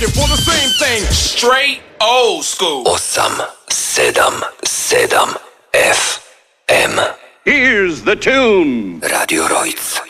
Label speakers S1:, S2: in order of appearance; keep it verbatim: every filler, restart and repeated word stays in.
S1: For the same thing.
S2: Straight old school.
S3: osam sedam sedam F M.
S4: Here's the tune.
S3: Radio Rojc.